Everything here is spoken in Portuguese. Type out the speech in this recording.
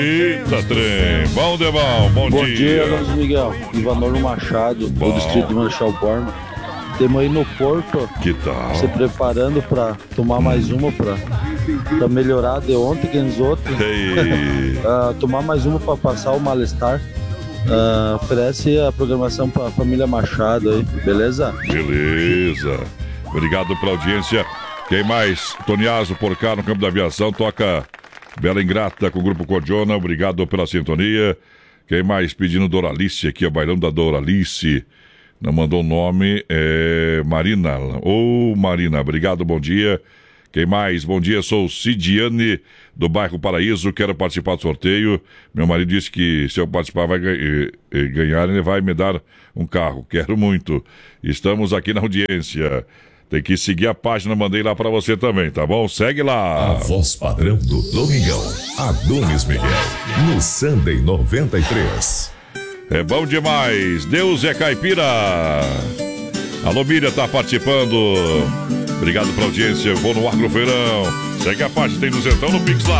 Eita, trem. Bom de bom. Bom dia. Bom dia, Miguel. Ivanor Machado, do distrito de Marechal Borman. Temos aí no Porto. Que tal? Se preparando para tomar mais uma para melhorar de ontem que nos outros. Tomar mais uma para passar o mal-estar. Oferece a programação para a família Machado aí, beleza? Beleza. Obrigado pela audiência. Quem mais? Toniazo por cá no campo da aviação. Toca Bela Ingrata com o Grupo Cordiona. Obrigado pela sintonia. Quem mais pedindo Doralice aqui? O bailão da Doralice. Não mandou o nome. Marina. Marina, obrigado, bom dia. Quem mais? Bom dia, sou Cidiane do bairro Paraíso. Quero participar do sorteio. Meu marido disse que se eu participar vai ganhar, ele vai me dar um carro. Quero muito. Estamos aqui na audiência. Tem que seguir a página, mandei lá pra você também, tá bom? Segue lá. A voz padrão do Domingão, Adonis Miguel, no Sunday 93. É bom demais. Deus é caipira. Alô, Miriam tá participando. Obrigado pela audiência. Eu vou no Agrofeirão. Segue a página, tem duzentão no Pix lá.